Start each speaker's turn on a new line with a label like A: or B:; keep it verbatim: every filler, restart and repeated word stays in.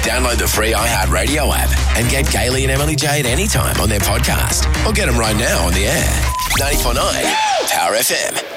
A: Download the free iHeartRadio app and get Gailey and Emily Jade anytime on their podcast. Or get them right now on the air. ninety-four point nine Power F M.